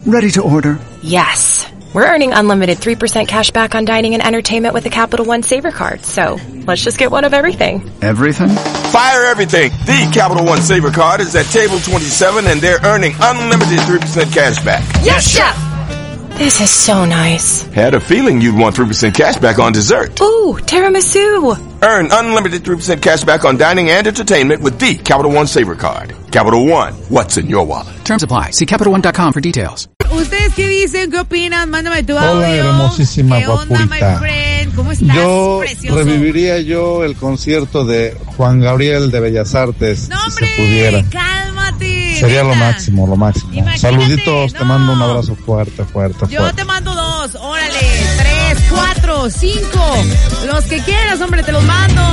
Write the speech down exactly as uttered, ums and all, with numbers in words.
Ready to order. Yes. We're earning unlimited three percent cash back on dining and entertainment with the Capital One Saver Card. So let's just get one of everything. Everything? Fire everything. The Capital One Saver Card is at table twenty-seven and they're earning unlimited three percent cash back. Yes, Chef! This is so nice. Had a feeling you'd want three percent cash back on dessert. Ooh, tiramisu. Earn unlimited three percent cash back on dining and entertainment with the Capital One Saver Card. Capital One, what's in your wallet? Terms apply. See Capital One dot com for details. ¿Ustedes qué dicen? ¿Qué opinan? Mándame tu audio. Hola, hermosísima ¿Qué onda, guapurita? my friend? ¿Cómo estás? Yo Precioso. reviviría yo el concierto de Juan Gabriel de Bellas Artes, No, si hombre, se pudiera. cálmate. Sería neta. lo máximo, lo máximo. Imagínate, Saluditos, no. te mando un abrazo fuerte, fuerte, Yo fuerte. te mando dos. Órale, tres, cuatro, cinco. Los que quieras, hombre, te los mando.